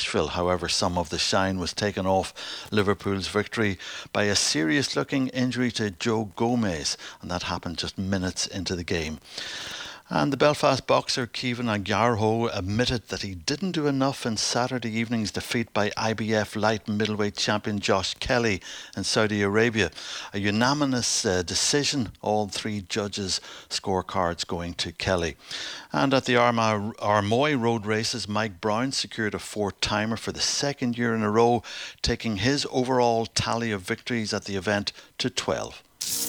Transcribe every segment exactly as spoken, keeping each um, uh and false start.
Nashville. However, some of the shine was taken off Liverpool's victory by a serious-looking injury to Joe Gomez, and that happened just minutes into the game. And the Belfast boxer Kevin Agarho admitted that he didn't do enough in Saturday evening's defeat by I B F light middleweight champion Josh Kelly in Saudi Arabia. A unanimous uh, decision, all three judges' scorecards going to Kelly. And at the Armagh, Armoy road races, Mike Brown secured a four-timer for the second year in a row, taking his overall tally of victories at the event to twelve.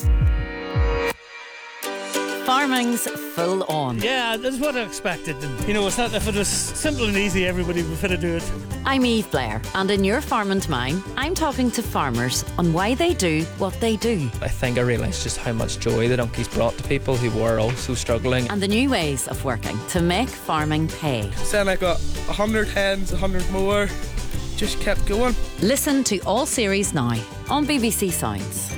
Farming's full on. Yeah, that's what I expected. And, you know, it's not, if it was simple and easy, everybody would fit to do it. I'm Eve Blair, and in Your Farm and Mine, I'm talking to farmers on why they do what they do. I think I realised just how much joy the donkeys brought to people who were also struggling. And the new ways of working to make farming pay. Saying I got a hundred hens, a hundred more, just kept going. Listen to all series now on B B C Sounds.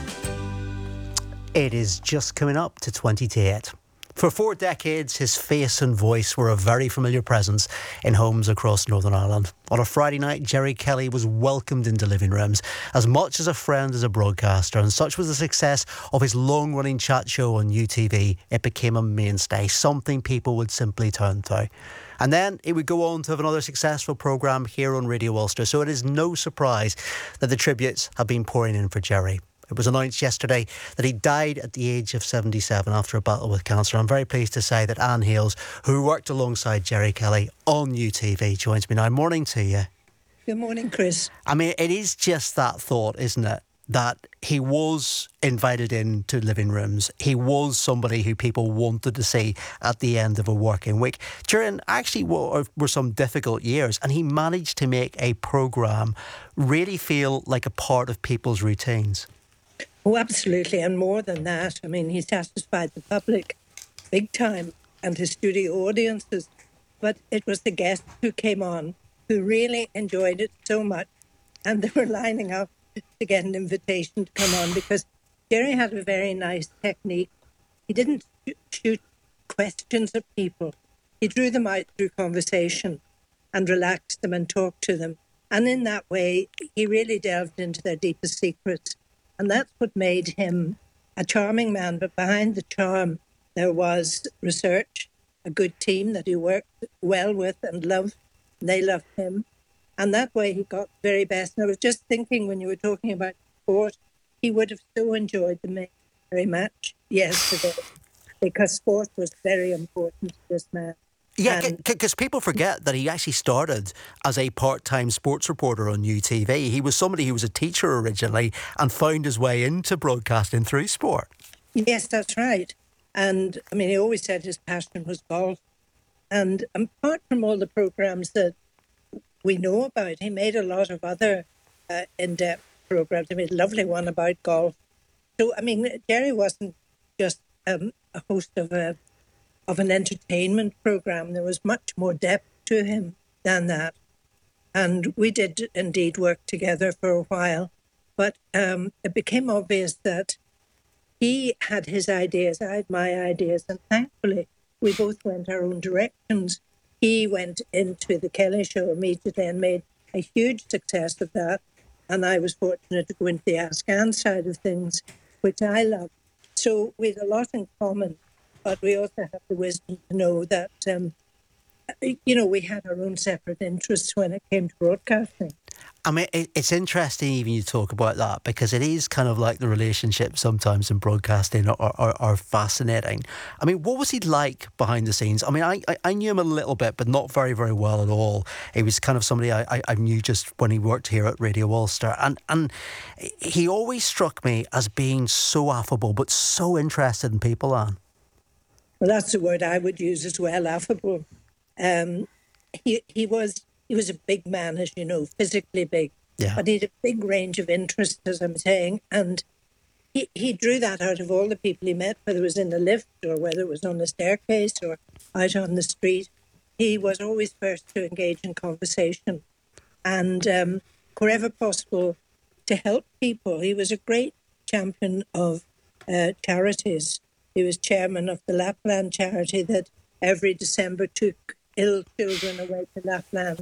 It is just coming up to twenty to eight. For four decades, his face and voice were a very familiar presence in homes across Northern Ireland. On a Friday night, Gerry Kelly was welcomed into living rooms as much as a friend as a broadcaster, and such was the success of his long-running chat show on U T V, it became a mainstay, something people would simply turn to. And then it would go on to have another successful programme here on Radio Ulster, so it is no surprise that the tributes have been pouring in for Gerry. It was announced yesterday that he died at the age of seventy-seven after a battle with cancer. I'm very pleased to say that Anne Hales, who worked alongside Gerry Kelly on U T V, joins me now. Morning to you. Good morning, Chris. I mean, it is just that thought, isn't it? That he was invited into living rooms. He was somebody who people wanted to see at the end of a working week. During actually what were some difficult years, and he managed to make a programme really feel like a part of people's routines. Oh, absolutely. And more than that, I mean, he satisfied the public big time and his studio audiences. But it was the guests who came on who really enjoyed it so much. And they were lining up to get an invitation to come on because Gerry had a very nice technique. He didn't shoot questions at people. He drew them out through conversation and relaxed them and talked to them. And in that way, he really delved into their deepest secrets. And that's what made him a charming man. But behind the charm, there was research, a good team that he worked well with and loved. And they loved him. And that way he got the very best. And I was just thinking when you were talking about sport, he would have so enjoyed the military match yesterday because sport was very important to this man. Yeah, because people forget that he actually started as a part-time sports reporter on U T V. He was somebody who was a teacher originally and found his way into broadcasting through sport. Yes, that's right. And, I mean, he always said his passion was golf. And apart from all the programmes that we know about, he made a lot of other uh, in-depth programmes. He made a lovely one about golf. So, I mean, Gerry wasn't just um, a host of a of an entertainment programme. There was much more depth to him than that. And we did indeed work together for a while. But um, it became obvious that he had his ideas, I had my ideas, and thankfully we both went our own directions. He went into the Kelly Show immediately and made a huge success of that. And I was fortunate to go into the Ask Anne side of things, which I loved. So we had a lot in common. But we also have the wisdom to know that, um, you know, we had our own separate interests when it came to broadcasting. I mean, it's interesting even you talk about that because it is kind of like the relationship sometimes in broadcasting are, are, are fascinating. I mean, what was he like behind the scenes? I mean, I, I knew him a little bit, but not very, very well at all. He was kind of somebody I, I knew just when he worked here at Radio Ulster. And, and he always struck me as being so affable, but so interested in people, Anne. Well, that's the word I would use as well, affable. Um, he he was he was a big man, as you know, physically big. Yeah. But he had a big range of interests, as I'm saying, and he, he drew that out of all the people he met, whether it was in the lift or whether it was on the staircase or out on the street. He was always first to engage in conversation and, um, wherever possible, to help people. He was a great champion of uh, charities. He was chairman of the Lapland charity that every December took ill children away to Lapland.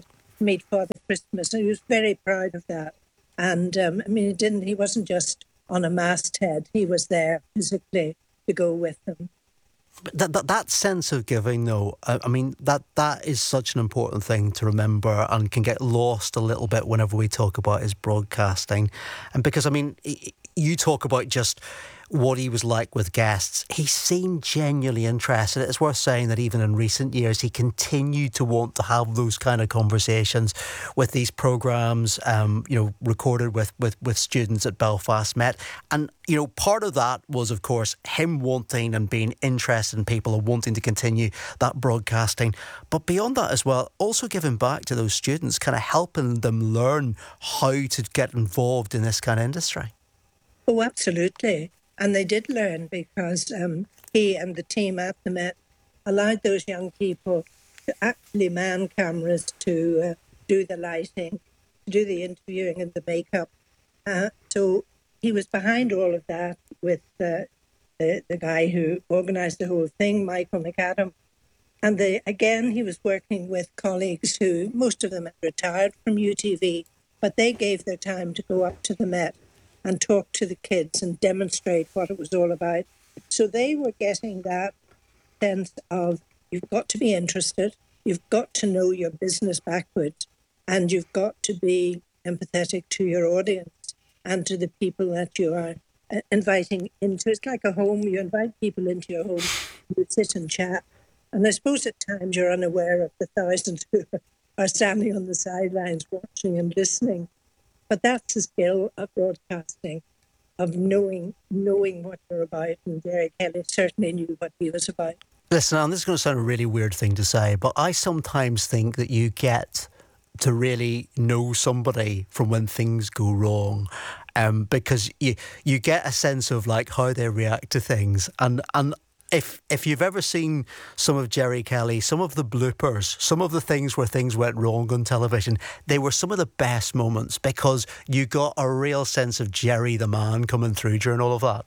to meet Father Christmas, and he was very proud of that. And um, I mean, he didn't. He wasn't just on a masthead; he was there physically to go with them. That, that that sense of giving, though, I, I mean, that that is such an important thing to remember and can get lost a little bit whenever we talk about his broadcasting. And because, I mean, you talk about just what he was like with guests. He seemed genuinely interested. It's worth saying that even in recent years, he continued to want to have those kind of conversations with these programmes, um, you know, recorded with, with, with students at Belfast Met. And, you know, part of that was, of course, him wanting and being interested in people and wanting to continue that broadcasting. But beyond that as well, also giving back to those students, kind of helping them learn how to get involved in this kind of industry. Oh, absolutely. And they did learn because um, he and the team at the Met allowed those young people to actually man cameras, to uh, do the lighting, to do the interviewing and the makeup. Uh, so he was behind all of that with uh, the, the guy who organised the whole thing, Michael McAdam. And they, again, he was working with colleagues who, most of them had retired from U T V, but they gave their time to go up to the Met and talk to the kids and demonstrate what it was all about. So they were getting that sense of, you've got to be interested, you've got to know your business backwards, and you've got to be empathetic to your audience and to the people that you are inviting into. It's like a home. You invite people into your home, you sit and chat. And I suppose at times you're unaware of the thousands who are standing on the sidelines watching and listening. But that's the skill of broadcasting, of knowing knowing what you're about. And Jerry Kelly certainly knew what he was about. Listen, and this is going to sound a really weird thing to say, but I sometimes think that you get to really know somebody from when things go wrong, um, because you you get a sense of like how they react to things. And and if if you've ever seen some of Jerry Kelly, some of the bloopers, some of the things where things went wrong on television, they were some of the best moments because you got a real sense of Jerry the man coming through during all of that.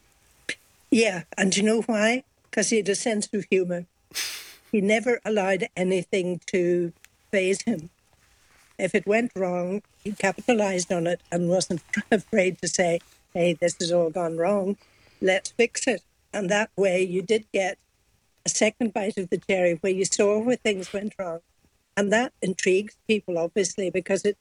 Yeah, and do you know why? Because he had a sense of humour. He never allowed anything to faze him. If it went wrong, he capitalised on it and wasn't afraid to say, hey, this has all gone wrong, let's fix it. And that way you did get a second bite of the cherry where you saw where things went wrong. And that intrigues people, obviously, because it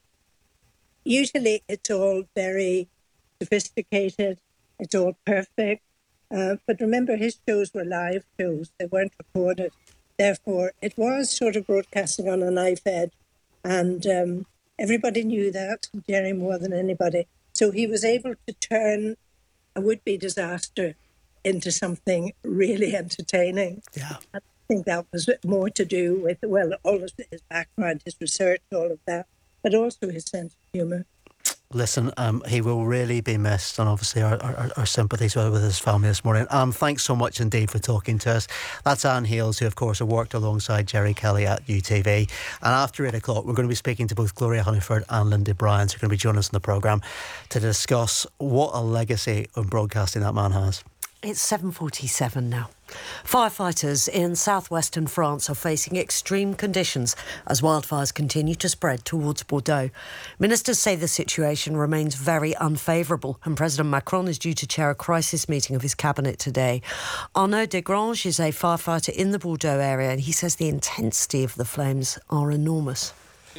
usually it's all very sophisticated, it's all perfect. Uh, but remember, his shows were live shows, they weren't recorded. Therefore, it was sort of broadcasting on a knife edge. And um, everybody knew that, Jerry more than anybody. So he was able to turn a would-be disaster into something really entertaining. Yeah. I think that was more to do with, well, all of his background, his research, all of that, but also his sense of humour. Listen, um, he will really be missed, and obviously our, our, our sympathies with his family this morning. Um, thanks so much indeed for talking to us. That's Anne Hales, who of course have worked alongside Jerry Kelly at U T V. And after eight o'clock, we're going to be speaking to both Gloria Hunniford and Lindy Bryant, who are going to be joining us in the programme to discuss what a legacy of broadcasting that man has. It's seven forty-seven now. Firefighters in southwestern France are facing extreme conditions as wildfires continue to spread towards Bordeaux. Ministers say the situation remains very unfavourable, and President Macron is due to chair a crisis meeting of his cabinet today. Arnaud Desgranges is a firefighter in the Bordeaux area, and he says the intensity of the flames are enormous.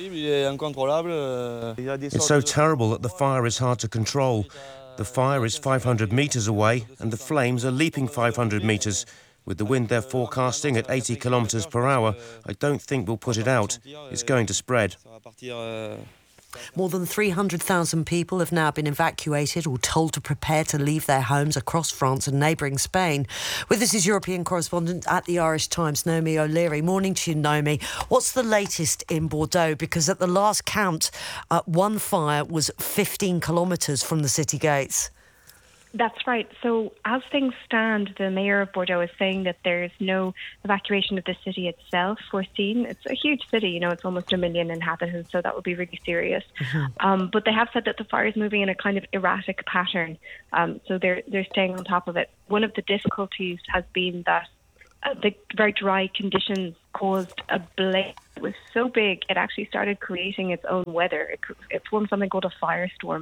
It's so terrible that the fire is hard to control. The fire is five hundred metres away and the flames are leaping five hundred metres. With the wind they're forecasting at eighty kilometres per hour, I don't think we'll put it out. It's going to spread. More than three hundred thousand people have now been evacuated or told to prepare to leave their homes across France and neighbouring Spain. With us is European correspondent at the Irish Times, Naomi O'Leary. Morning to you, Naomi. What's the latest in Bordeaux? Because at the last count, uh, one fire was fifteen kilometres from the city gates. That's right. So as things stand, the mayor of Bordeaux is saying that there's no evacuation of the city itself foreseen. It's a huge city, you know, it's almost a million inhabitants, so that would be really serious. Mm-hmm. Um, but they have said that the fire is moving in a kind of erratic pattern, um, so they're they're staying on top of it. One of the difficulties has been that uh, the very dry conditions caused a blaze. It was so big, it actually started creating its own weather. It, it formed something called a firestorm.